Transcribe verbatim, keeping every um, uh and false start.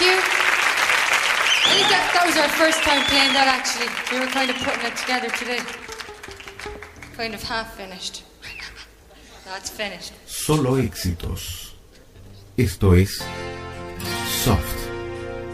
you. I think that, that was our first time playing that, actually. We were kind of putting it together today. Kind of half finished. That's finished. Solo éxitos. Esto es